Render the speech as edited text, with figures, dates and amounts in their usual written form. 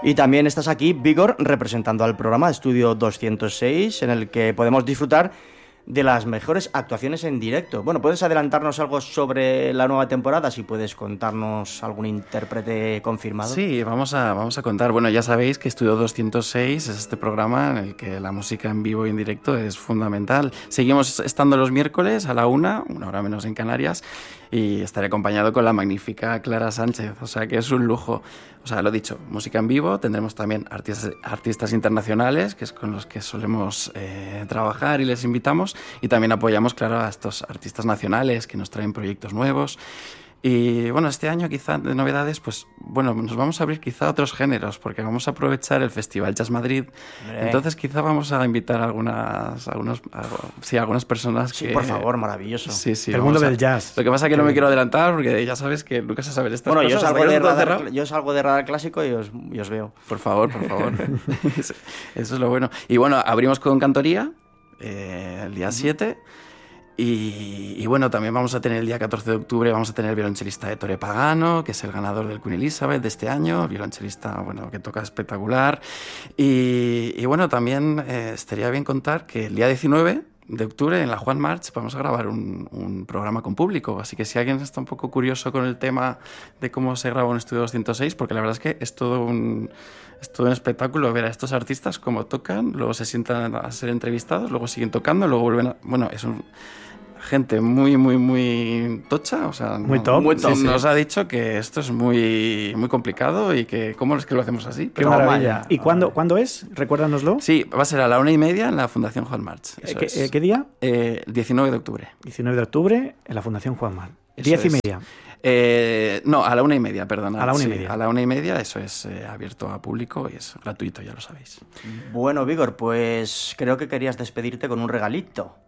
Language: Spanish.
Y también estás aquí, Vigor, representando al programa Estudio 206, en el que podemos disfrutar de las mejores actuaciones en directo. Bueno, ¿puedes adelantarnos algo sobre la nueva temporada? Si puedes contarnos algún intérprete confirmado. Sí, vamos a contar. Bueno, ya sabéis que Estudio 206 es este programa en el que la música en vivo y en directo es fundamental. Seguimos estando los miércoles a la 1 hora menos en Canarias, y estaré acompañado con la magnífica Clara Sánchez, o sea que es un lujo. O sea, lo dicho, música en vivo, tendremos también artistas internacionales, que es con los que solemos trabajar y les invitamos, y también apoyamos, claro, a estos artistas nacionales que nos traen proyectos nuevos. Y bueno, este año quizá de novedades, pues bueno, nos vamos a abrir quizá a otros géneros, porque vamos a aprovechar el Festival Jazz Madrid. Entonces quizá vamos a invitar a algunas personas que... Sí, por favor, maravilloso. Sí, el mundo del jazz. Lo que pasa es que no me quiero adelantar, porque ya sabes que nunca se sabe estas cosas. Yo salgo de radar clásico y os veo. Por favor. Eso es lo bueno. Y bueno, abrimos con Cantoría el día 7. Y bueno, también vamos a tener el día 14 de octubre, vamos a tener el violonchelista Ettore Pagano, que es el ganador del Queen Elizabeth de este año, violonchelista, bueno, que toca espectacular. Y bueno, también estaría bien contar que el día 19 de octubre en la Juan March vamos a grabar un programa con público, así que si alguien está un poco curioso con el tema de cómo se graba un Estudio 206, porque la verdad es que es todo un espectáculo ver a estos artistas cómo tocan, luego se sientan a ser entrevistados, luego siguen tocando, luego vuelven a... Bueno, es gente muy tocha, o sea, muy top. Nos ha dicho que esto es muy complicado y que cómo es que lo hacemos así. Qué maravilla. ¿Y cuándo es? Recuérdanos. Sí, va a ser a la 1:30 en la Fundación Juan March. ¿Qué día? 19 de octubre. 19 de octubre en la Fundación Juan March. 10:30. No, a la 1:30, perdona. A la 1:30. Sí, a la 1:30, eso es abierto a público y es gratuito, ya lo sabéis. Bueno, Vigor, pues creo que querías despedirte con un regalito.